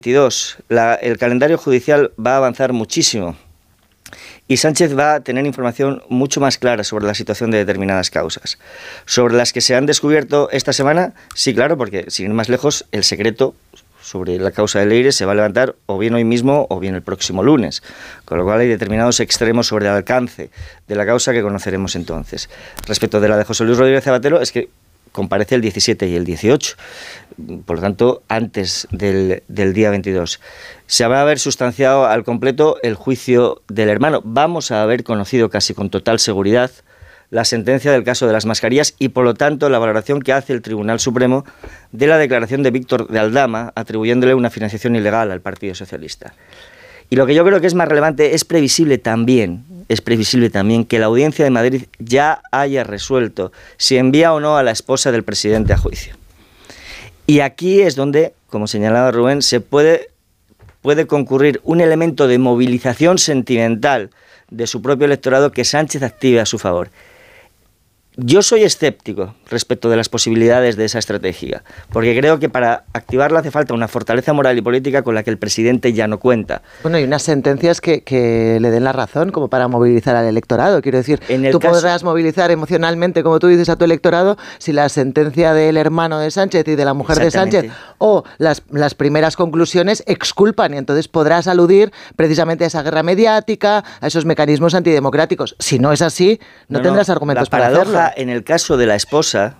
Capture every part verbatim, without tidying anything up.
veintidós, la, el calendario judicial va a avanzar muchísimo y Sánchez va a tener información mucho más clara sobre la situación de determinadas causas. Sobre las que se han descubierto esta semana, sí, claro, porque sin ir más lejos, el secreto sobre la causa de Leire se va a levantar o bien hoy mismo o bien el próximo lunes, con lo cual hay determinados extremos sobre el alcance de la causa que conoceremos entonces. Respecto de la de José Luis Rodríguez Zapatero, es que comparece el diecisiete y el dieciocho, por lo tanto, antes del, del día veintidós. Se va a haber sustanciado al completo el juicio del hermano. Vamos a haber conocido casi con total seguridad la sentencia del caso de las mascarillas y, por lo tanto, la valoración que hace el Tribunal Supremo de la declaración de Víctor de Aldama, atribuyéndole una financiación ilegal al Partido Socialista. Y lo que yo creo que es más relevante, es previsible también, es previsible también que la Audiencia de Madrid ya haya resuelto si envía o no a la esposa del presidente a juicio. Y aquí es donde, como señalaba Rubén, se puede, puede concurrir un elemento de movilización sentimental de su propio electorado que Sánchez active a su favor. Yo soy escéptico respecto de las posibilidades de esa estrategia, porque creo que para activarla hace falta una fortaleza moral y política con la que el presidente ya no cuenta. Bueno, y unas sentencias que, que le den la razón como para movilizar al electorado. Quiero decir, tú caso... podrás movilizar emocionalmente, como tú dices, a tu electorado si la sentencia del hermano de Sánchez y de la mujer de Sánchez o las, las primeras conclusiones exculpan, y entonces podrás aludir precisamente a esa guerra mediática, a esos mecanismos antidemocráticos. Si no es así, no, no tendrás no, argumentos para hacerlo. En el caso de la esposa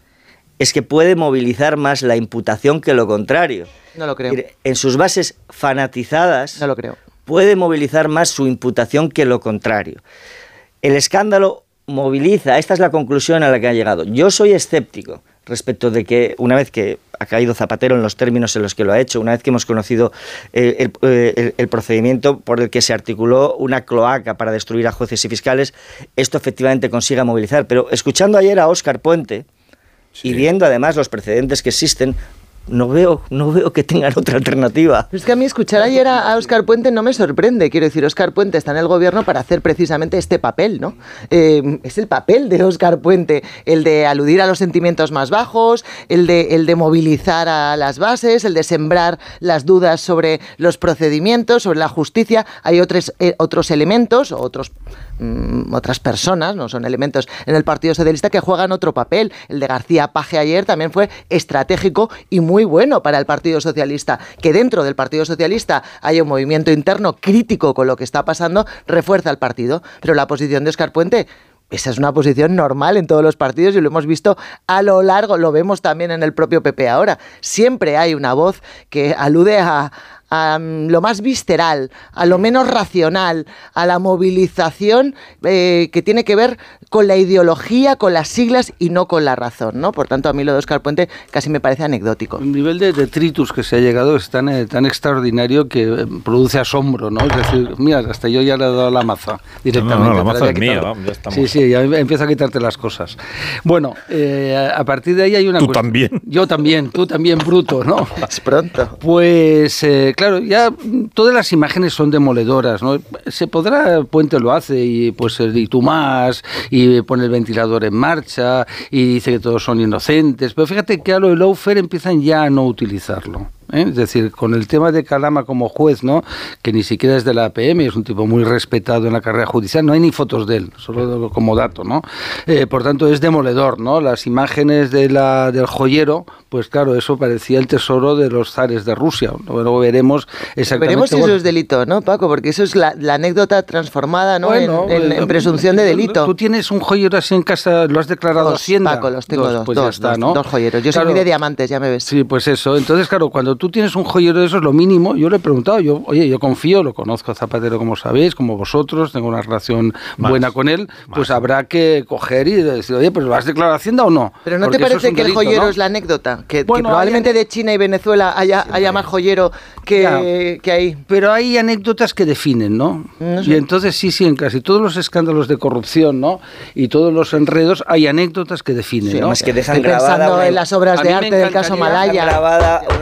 es que puede movilizar más la imputación que lo contrario. No lo creo. En sus bases fanatizadas no lo creo. Puede movilizar más su imputación que lo contrario. El escándalo moviliza, esta es la conclusión a la que ha llegado. Yo soy escéptico respecto de que una vez que ha caído Zapatero en los términos en los que lo ha hecho, una vez que hemos conocido eh, el, el, el procedimiento por el que se articuló una cloaca para destruir a jueces y fiscales, esto efectivamente consiga movilizar. Pero escuchando ayer a Óscar Puente sí. y viendo además los precedentes que existen, no veo, no veo que tengan otra alternativa. Es que a mí escuchar ayer a, a Óscar Puente no me sorprende. Quiero decir, Óscar Puente está en el gobierno para hacer precisamente este papel, ¿no? Eh, es el papel de Óscar Puente, el de aludir a los sentimientos más bajos, el de, el de movilizar a las bases, el de sembrar las dudas sobre los procedimientos, sobre la justicia. Hay otros, eh, otros elementos, otros, mm, otras personas, no son elementos en el Partido Socialista que juegan otro papel. El de García Paje ayer también fue estratégico y muy muy bueno para el Partido Socialista. Que dentro del Partido Socialista haya un movimiento interno crítico con lo que está pasando, refuerza al partido. Pero la posición de Óscar Puente, esa es una posición normal en todos los partidos y lo hemos visto a lo largo, lo vemos también en el propio P P ahora. Siempre hay una voz que alude a, a lo más visceral, a lo menos racional, a la movilización eh, que tiene que ver con la ideología, con las siglas y no con la razón, ¿no? Por tanto, a mí lo de Óscar Puente casi me parece anecdótico. El nivel de detritus que se ha llegado es tan, eh, tan extraordinario que eh, produce asombro, ¿no? Es decir, mira, hasta yo ya le he dado la maza directamente. No, no, la maza es mía, vamos, ya estamos. Sí, sí, ya empiezo a quitarte las cosas. Bueno, eh, a partir de ahí hay una Tú cuestión. también. Yo también, tú también, bruto, ¿no? Es pronto. Pues, eh, claro, ya todas las imágenes son demoledoras, ¿no? Se podrá, Puente lo hace, y pues y tú más, y pone el ventilador en marcha, y dice que todos son inocentes, pero fíjate que a lo de lawfare empiezan ya a no utilizarlo. ¿Eh? Es decir, con el tema de Calama como juez, ¿no? Que ni siquiera es de la A P M, es un tipo muy respetado en la carrera judicial, no hay ni fotos de él, solo como dato, ¿no? Eh, por tanto, es demoledor, ¿no? Las imágenes de la, del joyero, pues claro, eso parecía el tesoro de los zares de Rusia. Luego veremos exactamente... Veremos si eso es delito, ¿no, Paco? Porque eso es la, la anécdota transformada, ¿no? Bueno, en, en, en presunción de delito. Tú tienes un joyero así en casa, ¿lo has declarado dos, Hacienda? Paco, los tengo dos, dos, pues dos, ya está, dos, ¿no? dos joyeros. Yo claro, soy muy de diamantes, ya me ves. Sí, pues eso. Entonces, claro, cuando tú tienes un joyero de esos, lo mínimo, yo le he preguntado, yo, oye, yo confío, lo conozco a Zapatero como sabéis, como vosotros, tengo una relación más, buena con él, pues más. habrá que coger y decir, oye, pues ¿lo has declarado Hacienda o no? Pero ¿no Porque te parece es que delito, el joyero ¿no? es la anécdota? Que, bueno, que probablemente hay... de China y Venezuela haya, sí, haya más joyero que, ya, que ahí. Pero hay anécdotas que definen, ¿no? no sé. Y entonces sí, sí, en casi todos los escándalos de corrupción, ¿no? Y todos los enredos, hay anécdotas que definen, sí, ¿no? Es que dejan Estoy grabada pensando una... en las obras de arte del caso Malaya. grabada una imagen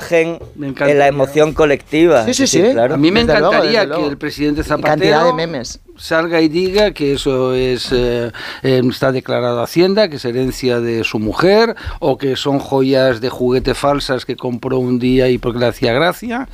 cuajen en la emoción colectiva. Sí, sí, sí. Claro. A mí me Desde luego, encantaría desde luego. que el presidente Y cantidad de Zapatero memes. salga y diga que eso es eh, eh, está declarado a Hacienda, que es herencia de su mujer, o que son joyas de juguete falsas que compró un día y porque le hacía gracia.